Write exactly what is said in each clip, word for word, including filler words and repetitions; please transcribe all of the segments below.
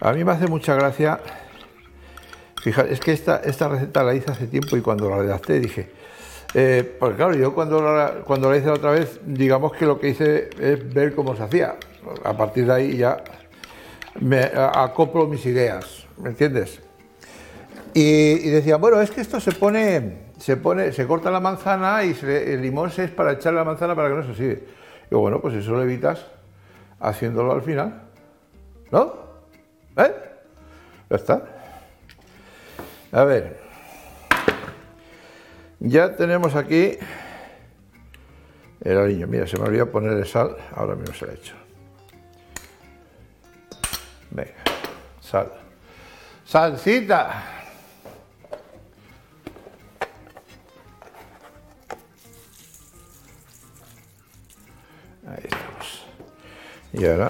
A mí me hace mucha gracia, fíjate, es que esta, esta receta la hice hace tiempo y cuando la redacté dije, eh, porque claro, yo cuando la, cuando la hice la otra vez, digamos que lo que hice es ver cómo se hacía. A partir de ahí ya me acoplo mis ideas, ¿me entiendes? Y, y decía, bueno, es que esto se pone, se pone, se corta la manzana y se, el limón se es para echarle la manzana para que no se oxide. Digo, bueno, pues eso lo evitas haciéndolo al final, ¿no? ¿Eh? Ya está. A ver, ya tenemos aquí el aliño. Mira, se me olvidó ponerle sal, ahora mismo se lo he hecho. Venga, sal. ¡Salsita! Ahí estamos. Y ahora,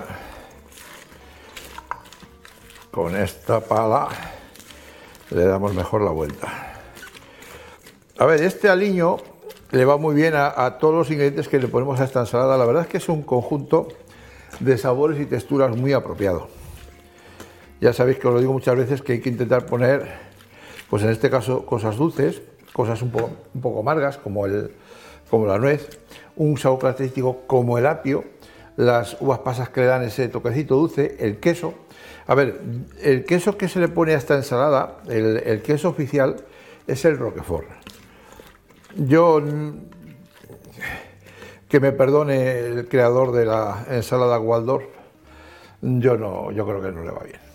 con esta pala, le damos mejor la vuelta. A ver, este aliño le va muy bien a, a todos los ingredientes que le ponemos a esta ensalada. La verdad es que es un conjunto de sabores y texturas muy apropiado. Ya sabéis que os lo digo muchas veces que hay que intentar poner, pues en este caso, cosas dulces, cosas un poco, un poco amargas, como, el, como la nuez, un sabor característico como el apio, las uvas pasas que le dan ese toquecito dulce, el queso. A ver, el queso que se le pone a esta ensalada, el, el queso oficial, es el Roquefort. Yo, que me perdone el creador de la ensalada Waldorf, yo no, yo creo que no le va bien.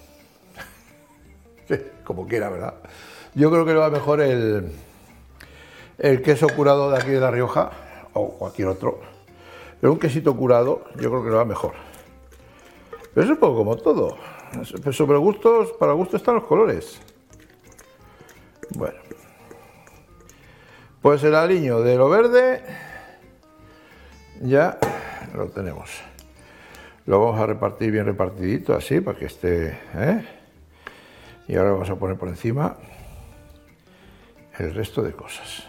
Como quiera, ¿verdad? Yo creo que le va mejor el, el queso curado de aquí de La Rioja, o cualquier otro. Pero un quesito curado, yo creo que le va mejor. Pero es un poco como todo. Sobre gustos, para gusto están los colores. Bueno. Pues el aliño de lo verde ya lo tenemos. Lo vamos a repartir bien repartidito, así, para que esté... ¿eh? Y ahora vamos a poner por encima el resto de cosas.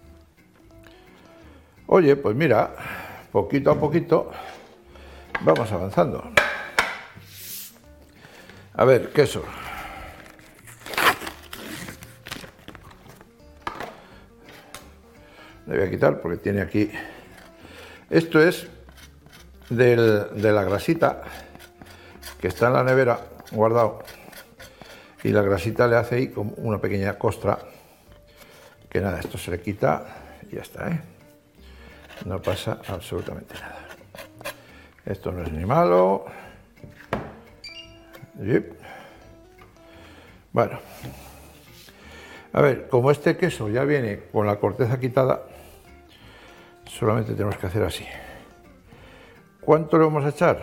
Oye, pues mira, poquito a poquito vamos avanzando. A ver, queso. Le voy a quitar porque tiene aquí... Esto es del, de la grasita que está en la nevera guardado. Y la grasita le hace ahí como una pequeña costra. Que nada, esto se le quita y ya está, ¿eh? No pasa absolutamente nada. Esto no es ni malo. Yep. Bueno. A ver, como este queso ya viene con la corteza quitada, solamente tenemos que hacer así. ¿Cuánto le vamos a echar?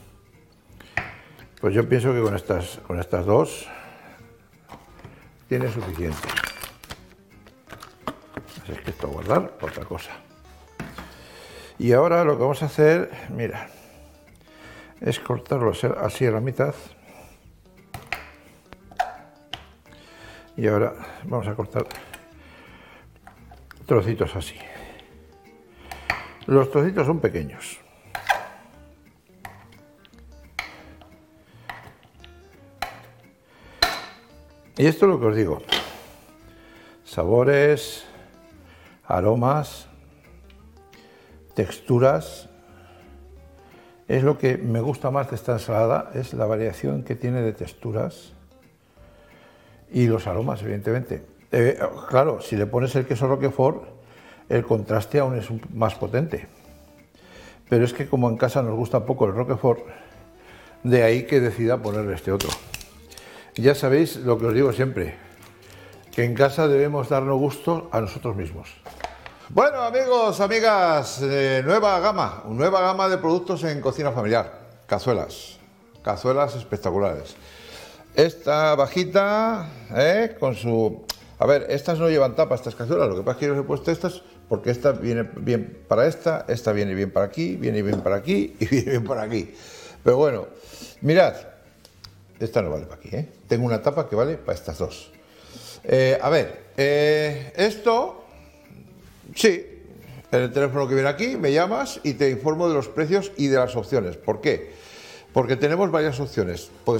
Pues yo pienso que con estas, con estas dos tiene suficiente. Así es que esto a guardar por otra cosa. Y ahora lo que vamos a hacer, mira, es cortarlo así a la mitad. Y ahora vamos a cortar trocitos así. Los trocitos son pequeños. Y esto es lo que os digo. Sabores, aromas, texturas. Es lo que me gusta más de esta ensalada, es la variación que tiene de texturas. Y los aromas, evidentemente. Eh, claro, si le pones el queso Roquefort, el contraste aún es un, más potente. Pero es que como en casa nos gusta poco el Roquefort, de ahí que decida ponerle este otro. Ya sabéis lo que os digo siempre, que en casa debemos darnos gusto a nosotros mismos. Bueno, amigos, amigas, eh, nueva gama, nueva gama de productos en cocina familiar. Cazuelas, cazuelas espectaculares. Esta bajita, ¿eh? Con su... A ver, estas no llevan tapa, estas cazuelas, lo que pasa es que yo os he puesto estas porque esta viene bien para esta, esta viene bien para aquí, viene bien para aquí y viene bien para aquí. Pero bueno, mirad, esta no vale para aquí, ¿eh? Tengo una tapa que vale para estas dos. Eh, a ver, eh, esto, sí, en el teléfono que viene aquí me llamas y te informo de los precios y de las opciones. ¿Por qué? Porque tenemos varias opciones. Puedes